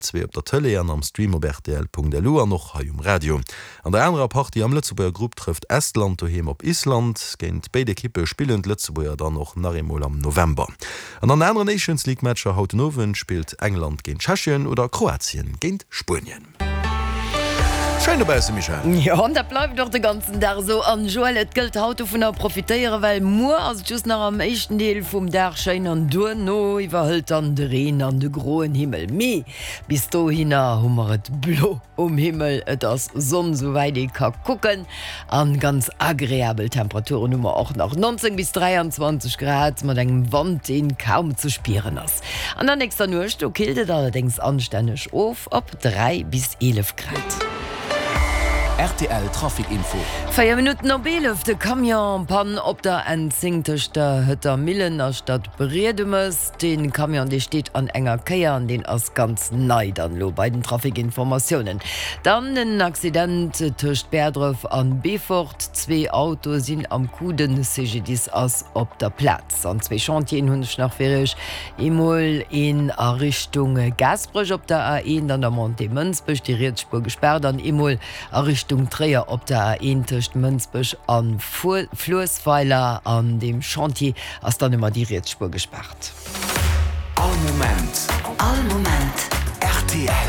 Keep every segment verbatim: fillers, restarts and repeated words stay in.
zwei op der Tele an am Stream op r t l punkt d l noch ha um Radio. An der andere Party am Lützeburger Gruppe trifft Estland tohem op Island, géint beide Kippe spielend Lützeburger dann noch nachmol am November. An an anderen Nations League Matscher haut Nowen spielt England gegen Tschechien oder Kroatien gegen Spanien. Schön dabei, Michael. Ja, und da bleibt doch den ganzen Tag so an Joel, et gilt Auto von der profitieren, weil nur als just nach am ersten Teil vom Tag schein an du no überhält an den Regen an den großen Himmel. Me, bis dahin haben wir et blau um Himmel, et as Sonne, soweit ich kann gucken, an ganz agreeable Temperaturen, Nummer auch nach neunzehn bis dreiundzwanzig Grad, mit einem Wand, den kaum zu spüren ist. An der nächsten Nacht, du kiltet allerdings anständig auf, ab drei bis elf Grad. R T L Trafikinfo. Vier Minuten op elf de Kamion pan op der enzinktechte Hütter Millenner Stadt Bredemes. Den Kamion die steht an enger Käier an den ass ganz neid an lo bei den Trafikinformationen. Dann den Accident töcht Berdruf an Befort. Zwei Autos sind am Kuden sege dies ass op der Platz. An zwei Chantien hunnech nach Ferrech Emol in a Richtung Gasbrech op der A eins, dann der Monte Münzbech die Rietspur gesperrt an Emol a Richtung Träger op der A eins töcht Münzbech an Floßpfeiler an dem Chantier ass dann immer die Rietspur gesperrt. All Moment. All Moment. R T L.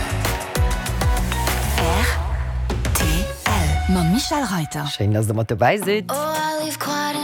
R T L. Ma Michael Reiter. Schön, dass ihr mal dabei seid. Oh, I leave quiet